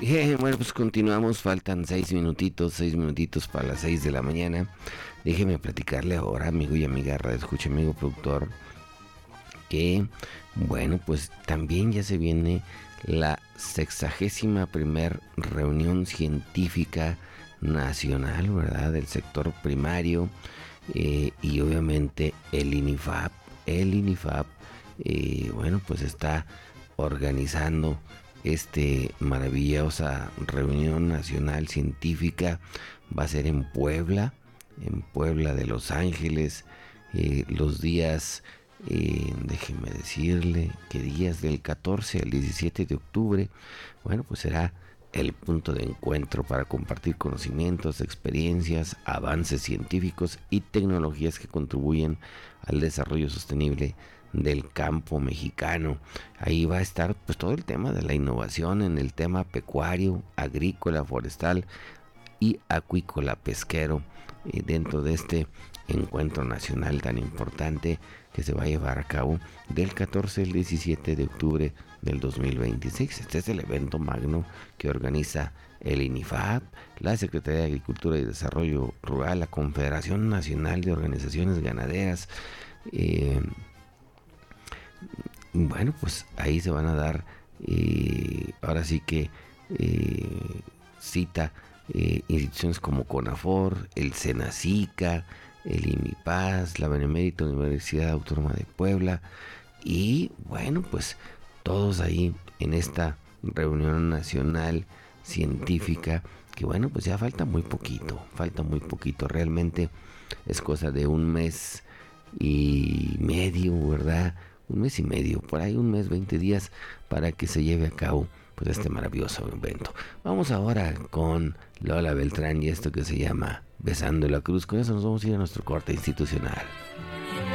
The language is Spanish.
Bien, bueno, pues continuamos, faltan 6 minutitos para las 6 de la mañana. Déjeme platicarle ahora, amigo y amiga, radio escucha, amigo productor, que, bueno, pues también ya se viene la 61ª reunión científica nacional, ¿verdad?, del sector primario, y obviamente el INIFAP, bueno, pues está organizando maravillosa reunión nacional científica. Va a ser en Puebla de Los Ángeles, los días, déjeme decirle que días del 14 al 17 de octubre. Bueno, pues será el punto de encuentro para compartir conocimientos, experiencias, avances científicos y tecnologías que contribuyen al desarrollo sostenible del campo mexicano. Ahí va a estar pues todo el tema de la innovación en el tema pecuario, agrícola, forestal y acuícola pesquero, dentro de este encuentro nacional tan importante que se va a llevar a cabo del 14 al 17 de octubre del 2026. Este es el evento magno que organiza el INIFAP, la Secretaría de Agricultura y Desarrollo Rural, la Confederación Nacional de Organizaciones Ganaderas. Bueno, pues ahí se van a dar, ahora sí que, cita, instituciones como CONAFOR, el SENACICA, el IMIPAS, la Benemérita Universidad Autónoma de Puebla, y bueno, pues todos ahí en esta reunión nacional científica, que bueno, pues ya falta muy poquito, realmente es cosa de un mes y medio, ¿verdad? Un mes y medio, por ahí un mes, 20 días, para que se lleve a cabo pues este maravilloso evento. Vamos ahora con Lola Beltrán y esto que se llama Besando la Cruz. Con eso nos vamos a ir a nuestro corte institucional.